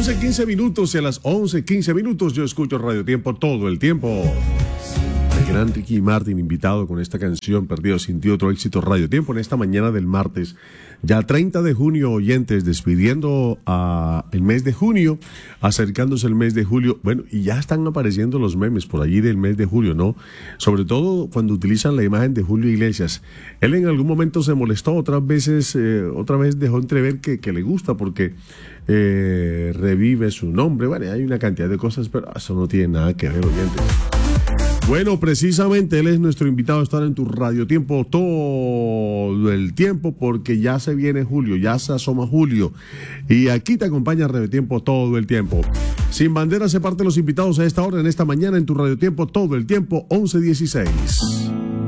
11:15 y a las 11:15 yo escucho Radio Tiempo todo el tiempo. El gran Ricky Martin invitado con esta canción Perdido sin ti, otro éxito Radio Tiempo en esta mañana del martes. Ya 30 de junio, oyentes, despidiendo a el mes de junio, acercándose el mes de julio. Bueno, y ya están apareciendo los memes por allí del mes de julio, ¿no? Sobre todo cuando utilizan la imagen de Julio Iglesias. Él en algún momento se molestó, otra vez dejó entrever que le gusta porque revive su nombre. Bueno, hay una cantidad de cosas, pero eso no tiene nada que ver, oyentes. Bueno, precisamente él es nuestro invitado a estar en tu Radio Tiempo todo el tiempo, porque ya se viene julio, ya se asoma julio, y aquí te acompaña Radio Tiempo todo el tiempo. Sin Bandera se parte los invitados a esta hora, en esta mañana, en tu Radio Tiempo todo el tiempo, 11:16.